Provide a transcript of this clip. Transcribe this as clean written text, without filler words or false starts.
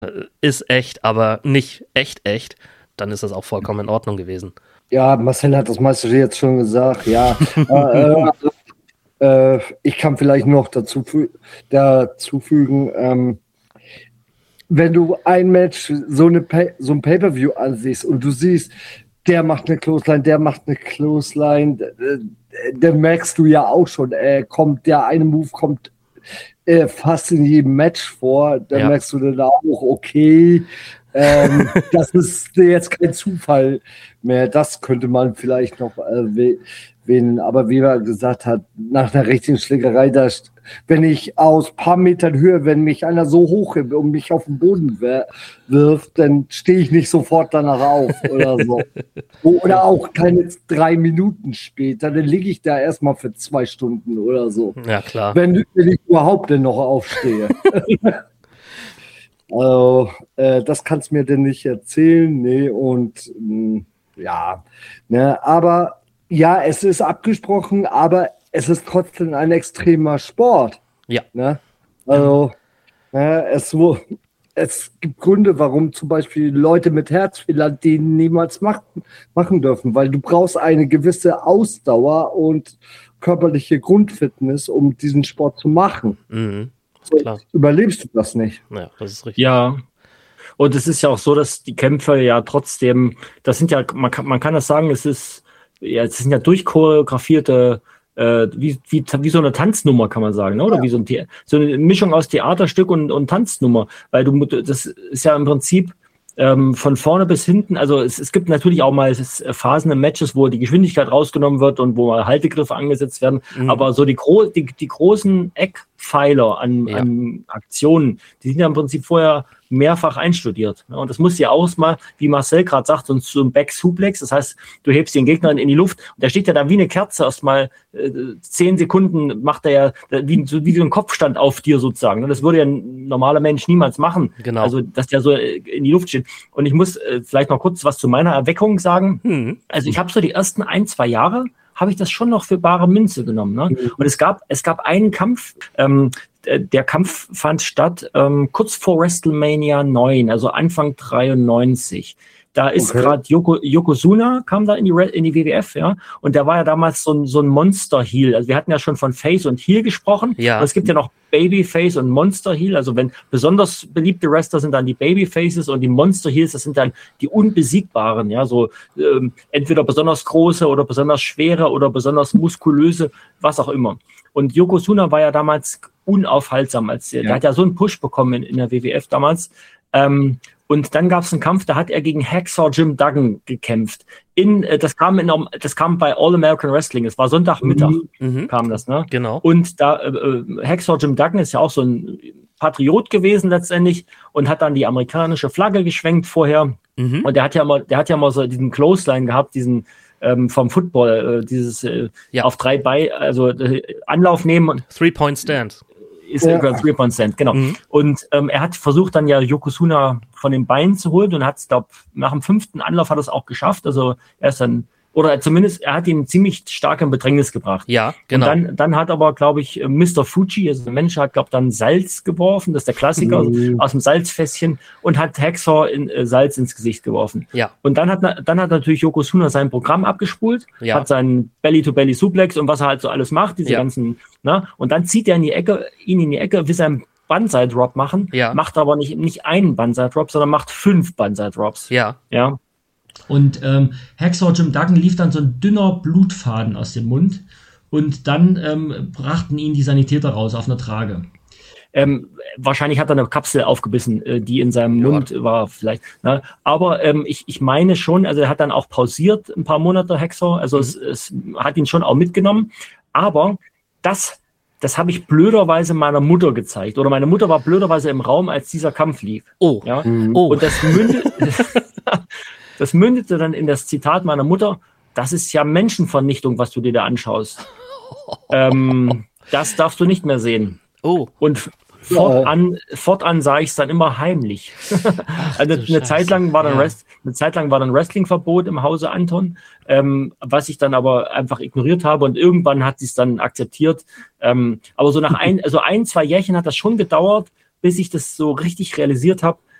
ist echt, aber nicht echt, dann ist das auch vollkommen in Ordnung gewesen. Ja, Marcel hat das meiste jetzt schon gesagt, ja. Ich kann vielleicht noch dazu fügen, wenn du ein Match, so ein Pay-Per-View ansiehst und du siehst, der macht eine Clothesline, dann merkst du ja auch schon, der eine Move kommt fast in jedem Match vor, dann merkst du dann auch, okay, das ist jetzt kein Zufall mehr, das könnte man vielleicht noch erwähnen, aber wie er gesagt hat, nach einer richtigen Schlägerei, wenn ich aus ein paar Metern Höhe, wenn mich einer so hoch hebt und mich auf den Boden wirft, dann stehe ich nicht sofort danach auf oder so. Oder auch keine 3 Minuten später, dann liege ich da erstmal für 2 Stunden oder so. Ja, klar. Wenn ich überhaupt denn noch aufstehe. Also, das kannst du mir denn nicht erzählen. Nee, und ja, ne, aber ja, es ist abgesprochen, aber es ist trotzdem ein extremer Sport. Ja. Ne? Also, es gibt Gründe, warum zum Beispiel Leute mit Herzfehlern den niemals machen dürfen, weil du brauchst eine gewisse Ausdauer und körperliche Grundfitness, um diesen Sport zu machen. Mhm. Klar. Überlebst du das nicht? Ja, das ist richtig. Ja. Und es ist ja auch so, dass die Kämpfe ja trotzdem, das sind ja, man kann das sagen, es sind ja durchchoreografierte, wie so eine Tanznummer, kann man sagen, ne? Oder wie so eine Mischung aus Theaterstück und Tanznummer, weil das ist ja im Prinzip von vorne bis hinten, also es gibt natürlich auch mal Phasen in Matches, wo die Geschwindigkeit rausgenommen wird und wo mal Haltegriffe angesetzt werden, aber so die großen Eckpfeiler an Aktionen, die sind ja im Prinzip vorher mehrfach einstudiert. Und das muss ja auch mal, wie Marcel gerade sagt, so ein Back-Suplex, das heißt, du hebst den Gegner in die Luft und der steht ja da wie eine Kerze, erst mal 10 Sekunden macht er ja wie so ein Kopfstand auf dir sozusagen. Und das würde ja ein normaler Mensch niemals machen. Genau. Also, dass der so in die Luft steht. Und ich muss vielleicht noch kurz was zu meiner Erweckung sagen. Also ich habe so die ersten 1-2 Jahre habe ich das schon noch für bare Münze genommen. Ne? Und es gab einen Kampf, der Kampf fand statt kurz vor WrestleMania 9, also Anfang 93. Da ist gerade Yokozuna, kam da in die WWF, ja, und der war ja damals so ein Monster-Heel. Also wir hatten ja schon von Face und Heel gesprochen. Ja. Und es gibt ja noch Babyface und Monster-Heel. Also wenn besonders beliebte Wrestler sind dann die Babyfaces und die Monster-Heels, das sind dann die Unbesiegbaren, ja, so entweder besonders große oder besonders schwere oder besonders muskulöse, was auch immer. Und Yokozuna war ja damals unaufhaltsam, der hat ja so einen Push bekommen in der WWF damals. Und dann gab es einen Kampf, da hat er gegen Hacksaw Jim Duggan gekämpft. Das kam bei All American Wrestling. Es war Sonntagmittag, kam das, ne? Genau. Und da Hacksaw Jim Duggan ist ja auch so ein Patriot gewesen letztendlich und hat dann die amerikanische Flagge geschwenkt vorher. Und der hat ja mal so diesen Clothesline gehabt, diesen vom Football, auf 3 Beine, also Anlauf nehmen und 3-Point-Stand. Ist ein 3-Point-Stand, genau. Und er hat versucht dann ja Yokozuna von den Beinen zu holen und hat es, glaube nach dem 5. Anlauf hat er es auch geschafft. Also er ist dann, oder zumindest er hat ihn ziemlich stark in Bedrängnis gebracht. Ja, genau. Und dann hat aber, glaube ich, Mr. Fuji, also der Mensch, hat, glaube ich, dann Salz geworfen, das ist der Klassiker, aus dem Salzfässchen, und hat Hacksaw Salz ins Gesicht geworfen. Ja. Und dann hat natürlich Yokozuna sein Programm abgespult, hat seinen Belly-to-Belly-Suplex und was er halt so alles macht, diese ganzen, ne? Und dann zieht er ihn in die Ecke, will seinen Banzai-Drop machen, macht aber nicht einen Banzai-Drop, sondern macht 5 Banzai-Drops. Ja. Ja. Und Hacksaw Jim Duggan lief dann so ein dünner Blutfaden aus dem Mund und dann brachten ihn die Sanitäter raus auf einer Trage. Wahrscheinlich hat er eine Kapsel aufgebissen, die in seinem Mund war vielleicht. Ne? Aber ich meine schon, also er hat dann auch pausiert ein paar Monate, Hacksaw, also es hat ihn schon auch mitgenommen. Aber das habe ich blöderweise meiner Mutter gezeigt. Oder meine Mutter war blöderweise im Raum, als dieser Kampf lief. Oh. Ja? Und das mündete dann in das Zitat meiner Mutter: Das ist ja Menschenvernichtung, was du dir da anschaust. Das darfst du nicht mehr sehen. Oh. Und fortan sah ich es dann immer heimlich. Also eine Zeit lang war dann Wrestling-Verbot im Hause Anton, was ich dann aber einfach ignoriert habe, und irgendwann hat sie es dann akzeptiert. Aber so nach 1-2 Jährchen hat das schon gedauert, bis ich das so richtig realisiert habe.